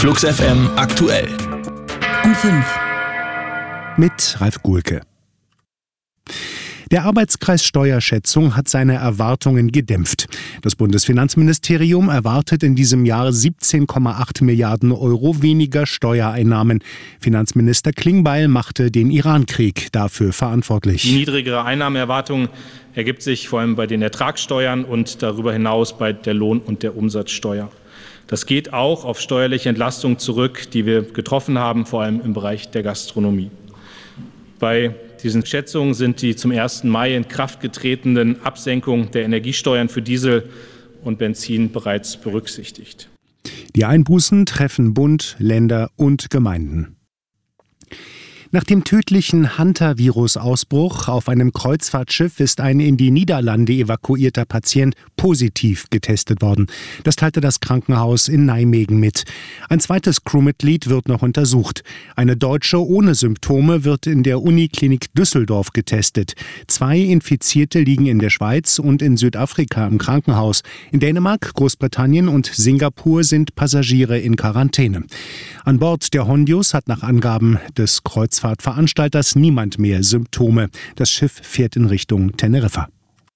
Flux FM aktuell. Um 5. Mit Ralf Guhlke. Der Arbeitskreis Steuerschätzung hat seine Erwartungen gedämpft. Das Bundesfinanzministerium erwartet in diesem Jahr 17,8 Milliarden Euro weniger Steuereinnahmen. Finanzminister Klingbeil machte den Irankrieg dafür verantwortlich. Die niedrigere Einnahmenerwartung ergibt sich vor allem bei den Ertragssteuern und darüber hinaus bei der Lohn- und der Umsatzsteuer. Das geht auch auf steuerliche Entlastungen zurück, die wir getroffen haben, vor allem im Bereich der Gastronomie. Bei diesen Schätzungen sind die zum 1. Mai in Kraft getretenen Absenkungen der Energiesteuern für Diesel und Benzin bereits berücksichtigt. Die Einbußen treffen Bund, Länder und Gemeinden. Nach dem tödlichen Hantavirus-Ausbruch auf einem Kreuzfahrtschiff ist ein in die Niederlande evakuierter Patient positiv getestet worden. Das teilte das Krankenhaus in Nijmegen mit. Ein zweites Crewmitglied wird noch untersucht. Eine Deutsche ohne Symptome wird in der Uniklinik Düsseldorf getestet. 2 Infizierte liegen in der Schweiz und in Südafrika im Krankenhaus. In Dänemark, Großbritannien und Singapur sind Passagiere in Quarantäne. An Bord der Hondius hat nach Angaben des Kreuzfahrtveranstalters niemand mehr Symptome. Das Schiff fährt in Richtung Teneriffa.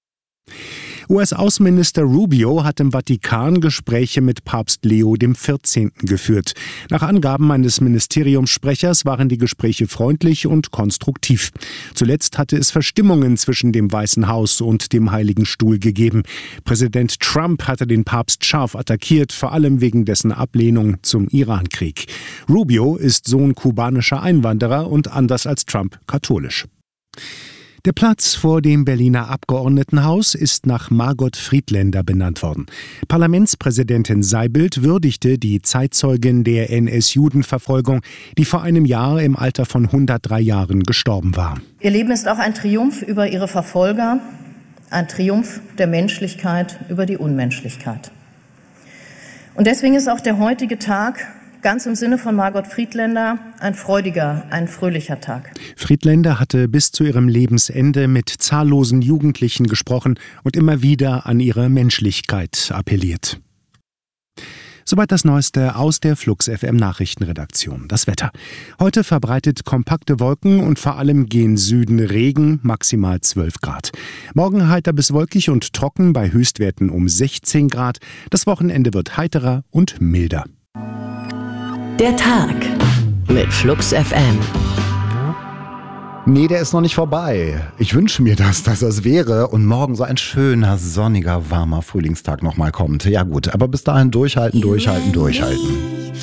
US-Außenminister Rubio hat im Vatikan Gespräche mit Papst Leo XIV. Geführt. Nach Angaben eines Ministeriumssprechers waren die Gespräche freundlich und konstruktiv. Zuletzt hatte es Verstimmungen zwischen dem Weißen Haus und dem Heiligen Stuhl gegeben. Präsident Trump hatte den Papst scharf attackiert, vor allem wegen dessen Ablehnung zum Irankrieg. Rubio ist Sohn kubanischer Einwanderer und anders als Trump katholisch. Der Platz vor dem Berliner Abgeordnetenhaus ist nach Margot Friedländer benannt worden. Parlamentspräsidentin Seibold würdigte die Zeitzeugin der NS-Judenverfolgung, die vor einem Jahr im Alter von 103 Jahren gestorben war. Ihr Leben ist auch ein Triumph über ihre Verfolger, ein Triumph der Menschlichkeit über die Unmenschlichkeit. Und deswegen ist auch der heutige Tag ganz im Sinne von Margot Friedländer ein freudiger, ein fröhlicher Tag. Friedländer hatte bis zu ihrem Lebensende mit zahllosen Jugendlichen gesprochen und immer wieder an ihre Menschlichkeit appelliert. Soweit das Neueste aus der Flux FM Nachrichtenredaktion. Das Wetter. Heute verbreitet kompakte Wolken und vor allem gen Süden Regen, maximal 12 Grad. Morgen heiter bis wolkig und trocken bei Höchstwerten um 16 Grad. Das Wochenende wird heiterer und milder. Der Tag mit Flux FM. Nee, der ist noch nicht vorbei. Ich wünsche mir dass das wäre und morgen so ein schöner, sonniger, warmer Frühlingstag nochmal kommt. Ja gut, aber bis dahin durchhalten.